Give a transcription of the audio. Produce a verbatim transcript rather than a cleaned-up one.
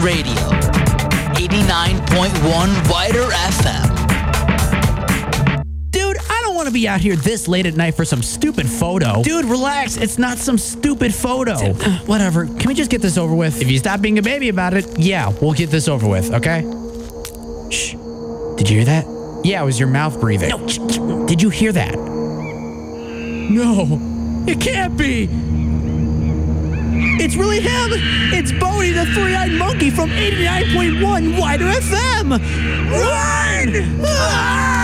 Radio, eighty-nine point one Wider F M. Dude, I don't want to be out here this late at night for some stupid photo. Dude, relax. It's not some stupid photo. Whatever. Can we just get this over with? If you stop being a baby about it, yeah, we'll get this over with, okay? Shh. Did you hear that? Yeah, it was your mouth breathing. No. Sh- sh- Did you hear that? No. It can't be. It's really him. It's Bodie, the three-eyed monkey from eighty-nine point one Wider F M. Run! Ah!